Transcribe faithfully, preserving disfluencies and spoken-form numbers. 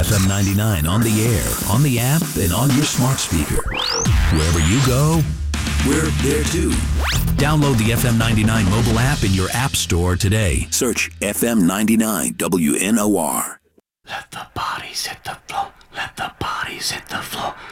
F M ninety-nine on the air, on the app, and on your smart speaker. Wherever you go, we're there too. Download the F M ninety-nine mobile app in your app store today. Search F M ninety-nine W N O R. Let the bodies hit the floor. Let the bodies hit the floor.